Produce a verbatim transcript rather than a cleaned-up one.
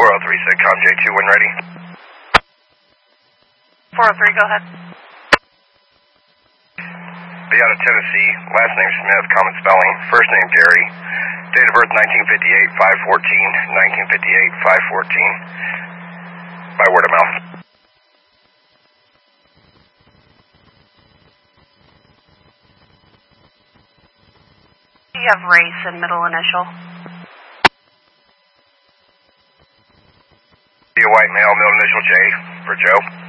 four oh three said com J two when ready. four oh three, go ahead. Be out of Tennessee, last name Smith, common spelling, first name Gary, date of birth nineteen fifty-eight, five fourteen, nineteen fifty-eight, five fourteen, by word of mouth. Do you have race and middle initial? Be a white male, middle initial J for Joe.